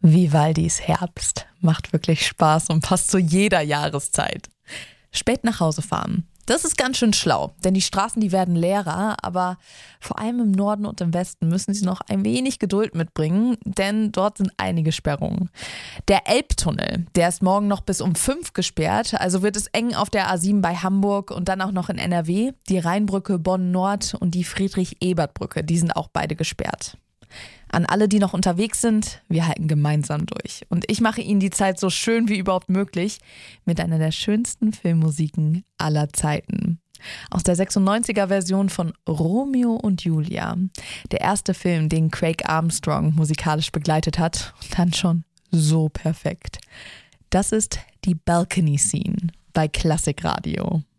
Vivaldis Herbst macht wirklich Spaß und passt zu jeder Jahreszeit. Spät nach Hause fahren. Das ist ganz schön schlau, denn die Straßen, die werden leerer, aber vor allem im Norden und im Westen müssen Sie noch ein wenig Geduld mitbringen, denn dort sind einige Sperrungen. Der Elbtunnel, der ist morgen noch bis um 5 gesperrt, also wird es eng auf der A7 bei Hamburg und dann auch noch in NRW. Die Rheinbrücke Bonn-Nord und die Friedrich-Ebert-Brücke, die sind auch beide gesperrt. An alle, die noch unterwegs sind, wir halten gemeinsam durch. Und ich mache Ihnen die Zeit so schön wie überhaupt möglich mit einer der schönsten Filmmusiken aller Zeiten. Aus der 96er-Version von Romeo und Julia. Der erste Film, den Craig Armstrong musikalisch begleitet hat. Und dann schon so perfekt. Das ist die Balcony Scene bei Klassikradio.